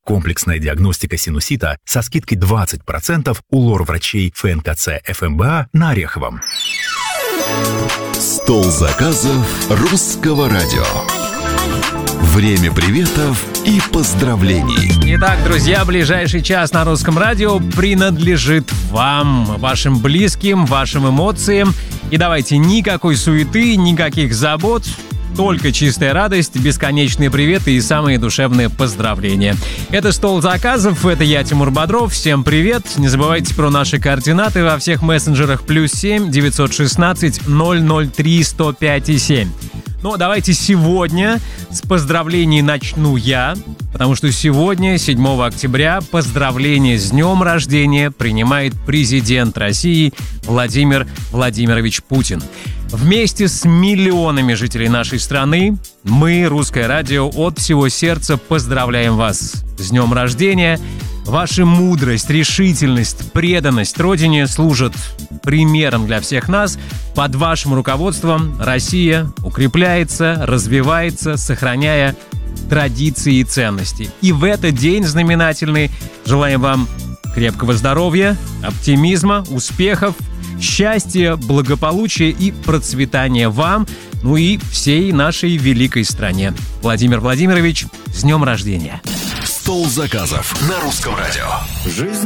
Комплексная диагностика синусита со скидкой 20% у лор-врачей ФНКЦ ФМБА на Ореховом. Стол заказов Русского радио. Время приветов и поздравлений. Итак, друзья, ближайший час на Русском радио принадлежит вам, вашим близким, вашим эмоциям. И давайте никакой суеты, никаких забот, только чистая радость, бесконечные приветы и самые душевные поздравления. Это «Стол заказов», это я, Тимур Бодров. Всем привет. Не забывайте про наши координаты во всех мессенджерах +7 916 003 105 7. Но давайте сегодня с поздравлений начну я, потому что сегодня, 7 октября, поздравления с днем рождения принимает президент России Владимир Владимирович Путин. Вместе с миллионами жителей нашей страны мы, Русское радио, от всего сердца поздравляем вас с днем рождения. Ваша мудрость, решительность, преданность Родине служат примером для всех нас. Под вашим руководством Россия укрепляется, развивается, сохраняя традиции и ценности. И в этот день знаменательный желаем вам крепкого здоровья, оптимизма, успехов, счастья, благополучия и процветания вам, ну и всей нашей великой стране. Владимир Владимирович, с днем рождения! Стол заказов на Русском радио. Жизнь